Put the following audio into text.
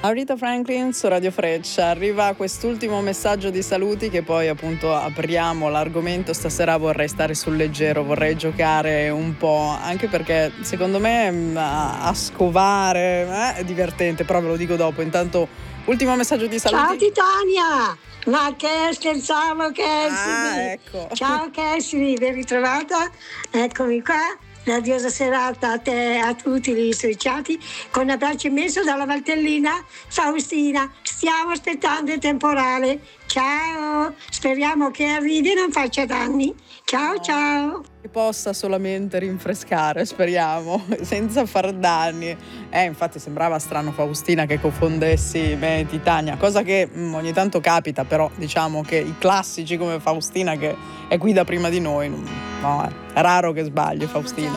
Aretha Franklin su Radio Freccia. Arriva quest'ultimo messaggio di saluti che poi appunto apriamo l'argomento. Stasera vorrei stare sul leggero, vorrei giocare un po', anche perché secondo me a scovare è divertente, però ve lo dico dopo. Intanto ultimo messaggio di saluti. Ciao Titania! Ma che scherzavo, Cassini! Ecco. Ciao Cassini, ben ritrovata, eccomi qua. Radiosa serata a te e a tutti gli associati, con un abbraccio immenso dalla Valtellina Faustina. Stiamo aspettando il temporale. Ciao, speriamo che arrivi e non faccia danni. Ciao ciao. Che possa solamente rinfrescare, speriamo, senza far danni. Infatti sembrava strano Faustina che confondessi me e Titania, cosa che ogni tanto capita, però diciamo che i classici come Faustina, che è qui da prima di noi, no, è raro che sbagli Faustina.